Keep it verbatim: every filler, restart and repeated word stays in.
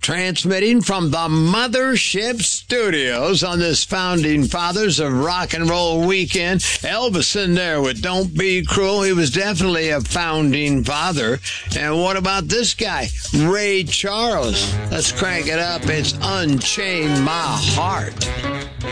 Transmitting from the Mothership Studios on this Founding Fathers of Rock and Roll weekend. Elvis in there with Don't Be Cruel. He was definitely a founding father. And what about this guy, Ray Charles? Let's crank it up. It's Unchain My Heart.